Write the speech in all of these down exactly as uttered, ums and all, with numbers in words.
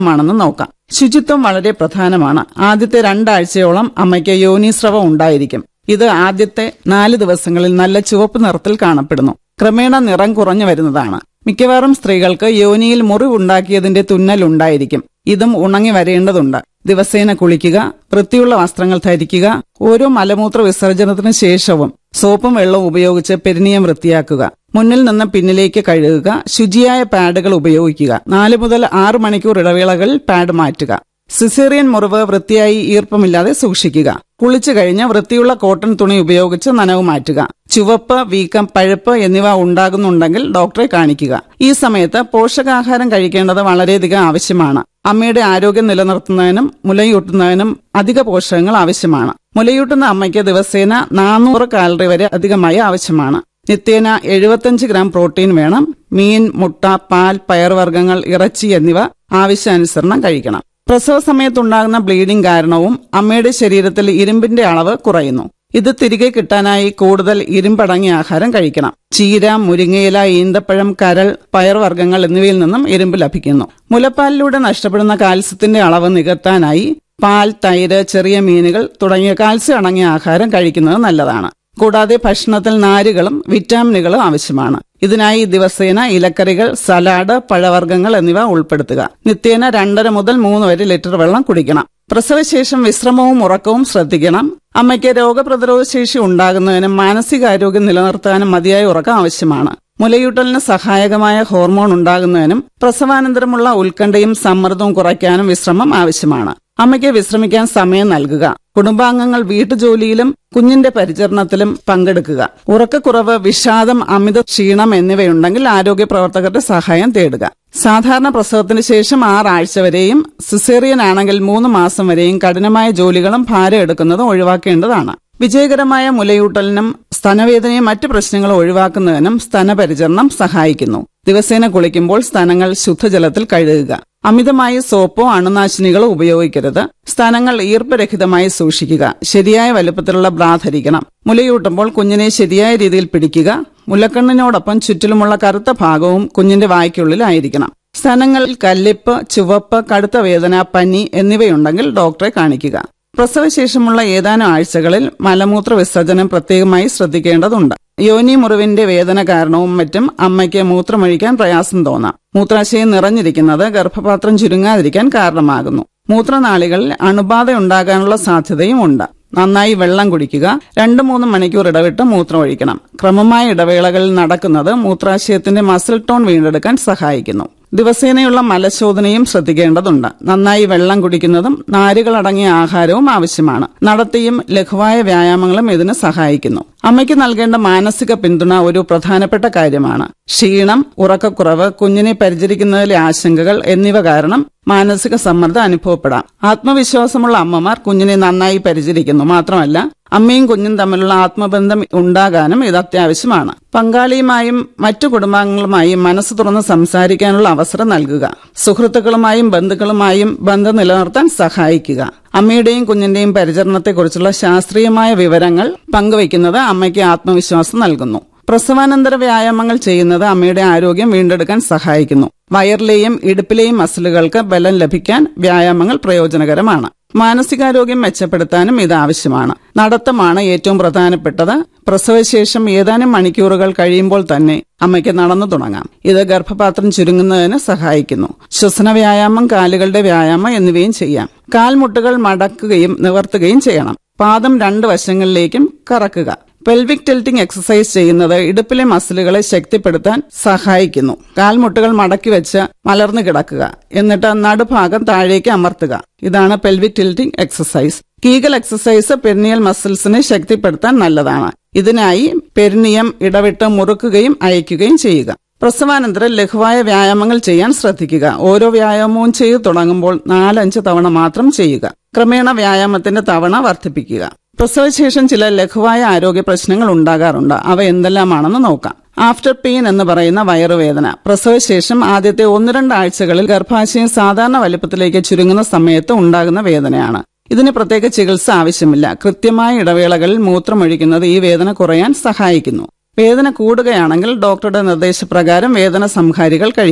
ആണെന്ന് നോക്കാം. ശുചിത്വം വളരെ പ്രധാനമാണ്. ആദ്യത്തെ രണ്ടാഴ്ചയോളം അമ്മയ്ക്ക് യോനീസ്രവം ഉണ്ടായിരിക്കും. ഇത് ആദ്യത്തെ നാല് ദിവസങ്ങളിൽ നല്ല ചുവപ്പ് നിറത്തിൽ കാണപ്പെടുന്നു. ക്രമേണ നിറം കുറഞ്ഞു വരുന്നതാണ്. മിക്കവാറും സ്ത്രീകൾക്ക് യോനിയിൽ മുറിവുണ്ടാക്കിയതിന്റെ തുന്നലുണ്ടായിരിക്കും. ഇതും ഉണങ്ങി വരേണ്ടതുണ്ട്. ദിവസേന കുളിക്കുക, വൃത്തിയുള്ള വസ്ത്രങ്ങൾ ധരിക്കുക, ഓരോ മലമൂത്ര വിസർജനത്തിന് ശേഷവും സോപ്പും വെള്ളവും ഉപയോഗിച്ച് പെരിനിയം വൃത്തിയാക്കുക, മുന്നിൽ നിന്ന് പിന്നിലേക്ക് കഴുകുക, ശുചിയായ പാഡുകൾ ഉപയോഗിക്കുക, നാല് മുതൽ ആറ് മണിക്കൂർ ഇടവേളകളിൽ പാഡ് മാറ്റുക, സിസേറിയൻ മുറിവ് വൃത്തിയായി ഈർപ്പമില്ലാതെ സൂക്ഷിക്കുക, കുളിച്ചു കഴിഞ്ഞ് വൃത്തിയുള്ള കോട്ടൺ തുണി ഉപയോഗിച്ച് നനവ് മാറ്റുക, ചുവപ്പ്, വീക്കം, പഴുപ്പ് എന്നിവ ഉണ്ടാകുന്നുണ്ടെങ്കിൽ ഡോക്ടറെ കാണിക്കുക. ഈ സമയത്ത് പോഷകാഹാരം കഴിക്കേണ്ടത് വളരെയധികം ആവശ്യമാണ്. അമ്മയുടെ ആരോഗ്യം നിലനിർത്തുന്നതിനും മുലയൂട്ടുന്നതിനും അധിക പോഷകങ്ങൾ ആവശ്യമാണ്. മുലയൂട്ടുന്ന അമ്മയ്ക്ക് ദിവസേന നാനൂറ് കാലറി വരെ അധികമായി ആവശ്യമാണ്. നിത്യേന എഴുപത്തിയഞ്ച് ഗ്രാം പ്രോട്ടീൻ വേണം. മീൻ, മുട്ട, പാൽ, പയർവർഗ്ഗങ്ങൾ, ഇറച്ചി എന്നിവ ആവശ്യാനുസരണം കഴിക്കണം. പ്രസവ സമയത്തുണ്ടാകുന്ന ബ്ലീഡിംഗ് കാരണവും അമ്മയുടെ ശരീരത്തിൽ ഇരുമ്പിന്റെ അളവ് കുറയുന്നു. ഇത് തിരികെ കിട്ടാനായി കൂടുതൽ ഇരുമ്പടങ്ങിയ ആഹാരം കഴിക്കണം. ചീര, മുരിങ്ങയില, ഈന്തപ്പഴം, കരൾ, പയർവർഗ്ഗങ്ങൾ എന്നിവയിൽ നിന്നും ഇരുമ്പ് ലഭിക്കുന്നു. മുലപ്പാലിലൂടെ നഷ്ടപ്പെടുന്ന കാൽസ്യത്തിന്റെ അളവ് നികത്താനായി പാൽ, തൈര്, ചെറിയ മീനുകൾ തുടങ്ങിയ കാൽസ്യം അടങ്ങിയ ആഹാരം കഴിക്കുന്നത് നല്ലതാണ്. കൂടാതെ ഭക്ഷണത്തിൽ നാരുകളും വിറ്റാമിനുകളും ആവശ്യമാണ്. ഇതിനായി ദിവസേന ഇലക്കറികൾ, സലാഡ്, പഴവർഗ്ഗങ്ങൾ എന്നിവ ഉൾപ്പെടുത്തുക. നിത്യേന രണ്ടര മുതൽ മൂന്ന് വരെ ലിറ്റർ വെള്ളം കുടിക്കണം. പ്രസവശേഷം വിശ്രമവും ഉറക്കവും ശ്രദ്ധിക്കണം. അമ്മയ്ക്ക് രോഗപ്രതിരോധ ശേഷി ഉണ്ടാകുന്നതിനും മാനസികാരോഗ്യം നിലനിർത്താനും മതിയായ ഉറക്കം ആവശ്യമാണ്. മുലയൂട്ടലിന് സഹായകമായ ഹോർമോൺ ഉണ്ടാകുന്നതിനും പ്രസവാനന്തരമുള്ള ഉത്കണ്ഠയും സമ്മർദ്ദവും കുറയ്ക്കാനും വിശ്രമം ആവശ്യമാണ്. അമ്മയ്ക്ക് വിശ്രമിക്കാൻ സമയം നൽകുക. കുടുംബാംഗങ്ങൾ വീട്ടുജോലിയിലും കുഞ്ഞിന്റെ പരിചരണത്തിലും പങ്കെടുക്കുക. ഉറക്കക്കുറവ്, വിഷാദം, അമിത ക്ഷീണം എന്നിവയുണ്ടെങ്കിൽ ആരോഗ്യ പ്രവർത്തകരുടെ സഹായം തേടുക. സാധാരണ പ്രസവത്തിന് ശേഷം ആറാഴ്ച വരെയും സിസേറിയൻ ആണെങ്കിൽ മൂന്ന് മാസം വരെയും കഠിനമായ ജോലികളും ഭാരം എടുക്കുന്നതും ഒഴിവാക്കേണ്ടതാണ്. വിജയകരമായ മുലയൂട്ടലിനും സ്തനവേദനയും മറ്റ് പ്രശ്നങ്ങളും ഒഴിവാക്കുന്നതിനും സ്തനപരിചരണം സഹായിക്കുന്നു. ദിവസേന കുളിക്കുമ്പോൾ സ്തനങ്ങൾ ശുദ്ധജലത്തിൽ കഴുകുക. അമിതമായി സോപ്പോ അണുനാശിനികളോ ഉപയോഗിക്കരുത്. സ്തനങ്ങൾ ഈർപ്പരഹിതമായി സൂക്ഷിക്കുക. ശരിയായ വലുപ്പത്തിലുള്ള ബ്രാ ധരിക്കണം. മുലയൂട്ടുമ്പോൾ കുഞ്ഞിനെ ശരിയായ രീതിയിൽ പിടിക്കുക. മുലക്കണ്ണിനോടൊപ്പം ചുറ്റിലുമുള്ള കറുത്ത ഭാഗവും കുഞ്ഞിന്റെ വായ്ക്കുള്ളിലായിരിക്കണം. സ്തനങ്ങളിൽ കല്ലിപ്പ്, ചുവപ്പ്, കടുത്ത വേദന, പനി എന്നിവയുണ്ടെങ്കിൽ ഡോക്ടറെ കാണിക്കുക. പ്രസവശേഷമുള്ള ഏതാനും ആഴ്ചകളിൽ മലമൂത്ര വിസർജനം പ്രത്യേകമായി ശ്രദ്ധിക്കേണ്ടതുണ്ട്. യോനി മുറിവിന്റെ വേദന കാരണവും മറ്റും അമ്മയ്ക്ക് മൂത്രമൊഴിക്കാൻ പ്രയാസം തോന്നാം. മൂത്രാശയം നിറഞ്ഞിരിക്കുന്നത് ഗർഭപാത്രം ചുരുങ്ങാതിരിക്കാൻ കാരണമാകുന്നു. മൂത്രനാളികളിൽ അണുബാധ ഉണ്ടാകാനുള്ള സാധ്യതയും ഉണ്ട്. നന്നായി വെള്ളം കുടിക്കുക. രണ്ടു മൂന്ന് മണിക്കൂർ ഇടവിട്ട് മൂത്രമൊഴിക്കണം. ക്രമമായ ഇടവേളകളിൽ നടക്കുന്നത് മൂത്രാശയത്തിന്റെ മസിൽ ടോൺ വീണ്ടെടുക്കാൻ സഹായിക്കുന്നു. ദിവസേനയുള്ള മലശോധനയും ശ്രദ്ധിക്കേണ്ടതുണ്ട്. നന്നായി വെള്ളം കുടിക്കുന്നതും നാരുകളടങ്ങിയ ആഹാരവും ആവശ്യമാണ്. നടത്തിയും ലഘുവായ വ്യായാമങ്ങളും ഇതിന് സഹായിക്കുന്നു. അമ്മയ്ക്ക് നൽകേണ്ട മാനസിക പിന്തുണ ഒരു പ്രധാനപ്പെട്ട കാര്യമാണ്. ക്ഷീണം, ഉറക്കക്കുറവ്, കുഞ്ഞിനെ പരിചരിക്കുന്നതിലെ ആശങ്കകൾ എന്നിവ കാരണം മാനസിക സമ്മർദ്ദം അനുഭവപ്പെടാം. ആത്മവിശ്വാസമുള്ള അമ്മമാർ കുഞ്ഞിനെ നന്നായി പരിചരിക്കുന്നു. മാത്രമല്ല, അമ്മയും കുഞ്ഞും തമ്മിലുള്ള ആത്മബന്ധം ഉണ്ടാകാനും ഇത് അത്യാവശ്യമാണ്. പങ്കാളിയുമായും മറ്റു കുടുംബാംഗങ്ങളുമായും മനസ്സ് തുറന്ന് സംസാരിക്കാനുള്ള അവസരം നൽകുക. സുഹൃത്തുക്കളുമായും ബന്ധുക്കളുമായും ബന്ധം നിലനിർത്താൻ സഹായിക്കുക. അമ്മയുടെയും കുഞ്ഞിന്റെയും പരിചരണത്തെക്കുറിച്ചുള്ള ശാസ്ത്രീയമായ വിവരങ്ങൾ പങ്കുവയ്ക്കുന്നത് അമ്മയ്ക്ക് ആത്മവിശ്വാസം നൽകുന്നു. പ്രസവാനന്തര വ്യായാമങ്ങൾ ചെയ്യുന്നത് അമ്മയുടെ ആരോഗ്യം വീണ്ടെടുക്കാൻ സഹായിക്കുന്നു. വയറിലെയും ഇടുപ്പിലെയും മസിലുകൾക്ക് ബലം ലഭിക്കാൻ വ്യായാമങ്ങൾ പ്രയോജനകരമാണ്. മാനസികാരോഗ്യം മെച്ചപ്പെടുത്താനും ഇത് ആവശ്യമാണ്. നടത്തമാണ് ഏറ്റവും പ്രധാനപ്പെട്ടത്. പ്രസവശേഷം ഏതാനും മണിക്കൂറുകൾ കഴിയുമ്പോൾ തന്നെ അമ്മയ്ക്ക് നടന്നു തുടങ്ങാം. ഇത് ഗർഭപാത്രം ചുരുങ്ങുന്നതിന് സഹായിക്കുന്നു. ശ്വസന വ്യായാമം, കാലുകളുടെ വ്യായാമം എന്നിവയും ചെയ്യാം. കാൽമുട്ടുകൾ മടക്കുകയും നിവർത്തുകയും ചെയ്യണം. പാദം രണ്ട് വശങ്ങളിലേക്കും കറക്കുക. പെൽവിക് ടിൽറ്റിംഗ് എക്സസൈസ് ചെയ്യുന്നത് ഇടുപ്പിലെ മസിലുകളെ ശക്തിപ്പെടുത്താൻ സഹായിക്കുന്നു. കാൽമുട്ടുകൾ മടക്കി വെച്ച് മലർന്നു കിടക്കുക. എന്നിട്ട് നടുഭാഗം താഴേക്ക് അമർത്തുക. ഇതാണ് pelvic tilting exercise. Kegel exercise perennial മസിൽസിനെ ശക്തിപ്പെടുത്താൻ നല്ലതാണ്. ഇതിനായി പെരിനിയം ഇടവിട്ട് മുറുക്കുകയും അയക്കുകയും ചെയ്യുക. പ്രസവാനന്തരം ലഘുവായ വ്യായാമങ്ങൾ ചെയ്യാൻ ശ്രദ്ധിക്കുക. ഓരോ വ്യായാമവും ചെയ്തു തുടങ്ങുമ്പോൾ നാലഞ്ച് തവണ മാത്രം ചെയ്യുക. ക്രമേണ വ്യായാമത്തിന്റെ തവണ വർദ്ധിപ്പിക്കുക. പ്രസവശേഷം ചില ലഘുവായ ആരോഗ്യ പ്രശ്നങ്ങൾ ഉണ്ടാകാറുണ്ട്. അവ എന്തെല്ലാമാണെന്ന് നോക്കാം. ആഫ്റ്റർ പെയിൻ എന്ന് പറയുന്ന വയറുവേദന. പ്രസവശേഷം ആദ്യത്തെ ഒന്ന് രണ്ടാഴ്ചകളിൽ ഗർഭാശയം സാധാരണ വലുപ്പത്തിലേക്ക് ചുരുങ്ങുന്ന സമയത്ത് ഉണ്ടാകുന്ന വേദനയാണ്. ഇതിന് പ്രത്യേക ചികിത്സ ആവശ്യമില്ല. കൃത്യമായ ഇടവേളകളിൽ മൂത്രമൊഴിക്കുന്നത് ഈ വേദന കുറയാൻ സഹായിക്കുന്നു. വേദന കൂടുകയാണെങ്കിൽ ഡോക്ടറുടെ നിർദ്ദേശപ്രകാരം വേദന സംഹാരികൾ കഴിക്കാം.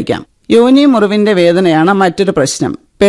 യോനി മുറിവിന്റെ വേദനയാണ് മറ്റൊരു പ്രശ്നം.